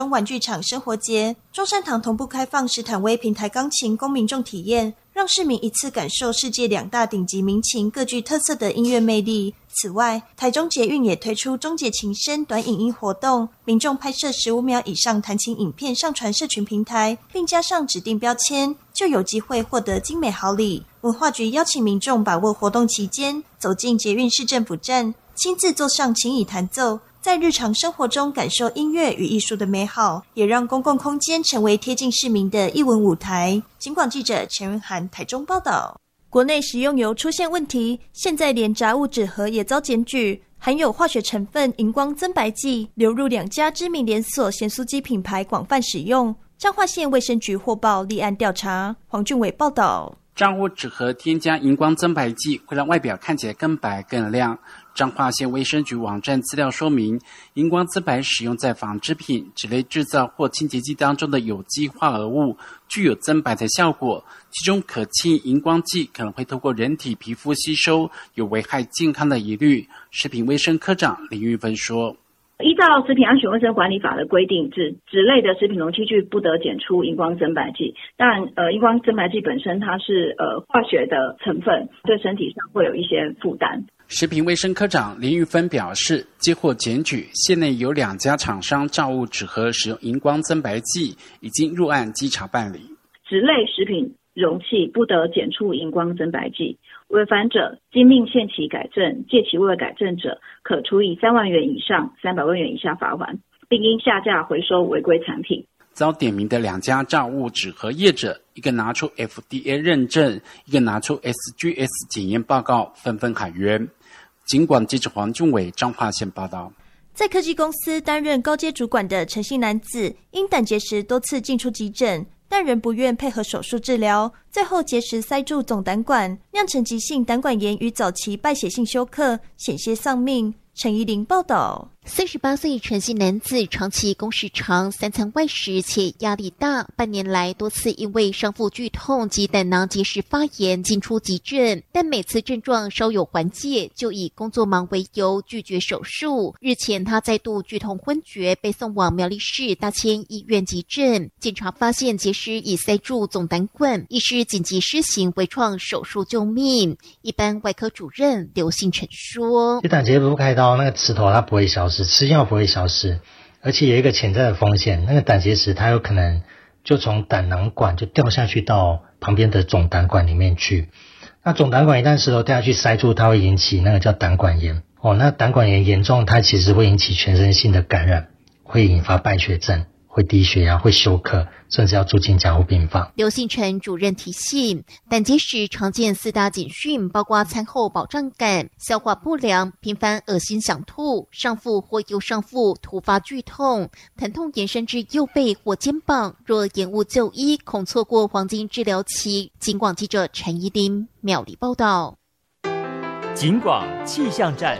玩具厂生活节，中山堂同步开放史坦威平台钢琴供民众体验，让市民一次感受世界2大顶级民琴各具特色的音乐魅力。此外，台中捷运也推出终结琴声短影音活动，民众拍摄15秒以上弹琴影片上传社群平台，并加上指定标签，就有机会获得精美好礼。文化局邀请民众把握活动期间，走进捷运市政府站，亲自坐上琴椅弹奏，在日常生活中感受音乐与艺术的美好，也让公共空间成为贴近市民的艺文舞台。警广记者陈润涵台中报道。国内食用油出现问题，现在连炸物纸盒也遭检举，含有化学成分荧光增白剂流入2家知名连锁咸酥鸡品牌广泛使用。彰化县卫生局获报立案调查。黄俊伟报道。 炸物纸盒添加荧光增白剂，会让外表看起来更白更亮。彰化县卫生局网站资料说明，荧光增白使用在纺织品、纸类制造或清洁剂当中的有机化合物，具有增白的效果。其中可氢荧光剂可能会透过人体皮肤吸收，有危害健康的疑虑。食品卫生科长林玉芬说， 依照食品安全卫生管理法的规定，纸类的食品容器具不得检出荧光增白剂。当然，荧光增白剂本身它是化学的成分，对身体上会有一些负担。 食品卫生科长林玉芬表示，接获检举，县内有2家厂商炸物纸盒使用荧光增白剂，已经入案稽查办理。 纸类食品容器不得检出荧光增白剂，违反者经命限期改正，届期未改正者，可处以3万元以上300万元以下罚锾，并应下架回收违规产品。 遭点名的2家炸物纸盒业者，一个拿出 FDA 认证，一个拿出 SGS 检验报告，纷纷喊冤。警广记者黄俊伟彰化县报道。 在科技公司担任高阶主管的陈姓男子，因胆结石多次进出急诊，但仍不愿配合手术治疗，最后结石塞住总胆管，酿成急性胆管炎与早期败血性休克，险些丧命。陈怡玲报道。 38岁陈姓男子长期工时长，3餐外食且压力大，半年来多次因为上腹剧痛及胆囊结石发炎进出急诊，但每次症状稍有缓解，就以工作忙为由拒绝手术。日前他再度剧痛昏厥，被送往苗栗市大千医院急诊，检查发现结石已塞住总胆管，医师紧急施行微创手术救命。一般外科主任刘信成说， 胆结石不开刀，那个石头它不会消失，吃药不会消失，而且有一个潜在的风险，那个胆结石它有可能就从胆囊管就掉下去到旁边的总胆管里面去。那总胆管一旦石头掉下去塞住，它会引起那个叫胆管炎。那胆管炎严重，它其实会引起全身性的感染，会引发败血症，会低血压，会休克，甚至要住进加护病房。 刘信成主任提醒，胆结石常见4大警讯，包括餐后饱胀感、消化不良、频繁恶心想吐、上腹或右上腹突发剧痛、疼痛延伸至右背或肩膀，若延误就医，恐错过黄金治疗期。警广记者陈怡玲苗栗报道。 警广气象站。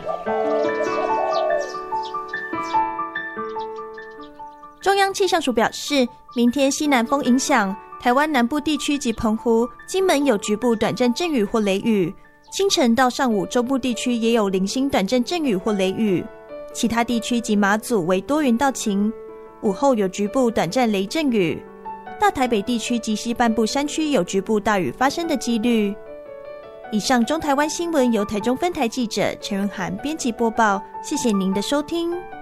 中央气象署表示，明天西南风影响台湾南部地区及澎湖、金门有局部短暂阵雨或雷雨，清晨到上午中部地区也有零星短暂阵雨或雷雨，其他地区及马祖为多云到晴，午后有局部短暂雷阵雨，大台北地区及西半部山区有局部大雨发生的几率。以上中台湾新闻由台中分台记者陈润涵编辑播报，谢谢您的收听。